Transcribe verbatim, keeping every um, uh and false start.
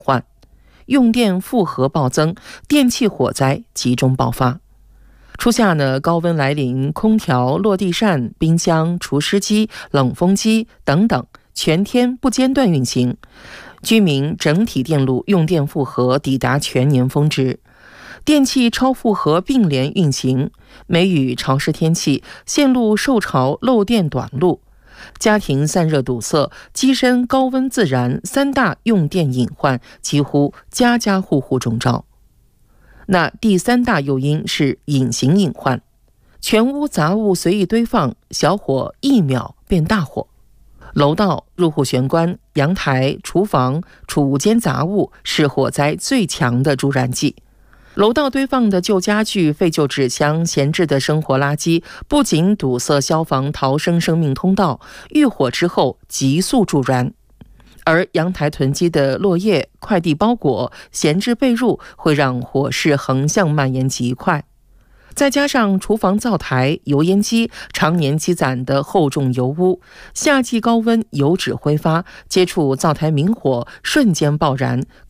患，用电负荷暴增，电气火灾集中爆发。初夏呢，高温来临，空调、落地扇、冰箱、除湿机、冷风机等等全天不间断运行，居民整体电路用电负荷抵达全年峰值。电气超负荷并联运行，梅雨潮湿天气，线路受潮漏电短路，家庭散热堵塞，机身高温自燃，三大用电隐患几乎家家户户中招。那第三大诱因是隐形隐患，全屋杂物随意堆放，小火一秒变大火。楼道、入户玄关、阳台、厨房、储物间杂物是火灾最强的助燃剂。楼道堆放的旧家具、废旧纸箱、闲置的生活垃圾，不仅堵塞消防逃生生命通道，遇火之后急速助燃。而阳台囤积的落叶、快递包裹、闲置被褥，会让火势横向蔓延极快。再加上厨房灶台、油烟机常年积攒的厚重油污，夏季高温油脂挥发，接触灶台明火，瞬间爆燃，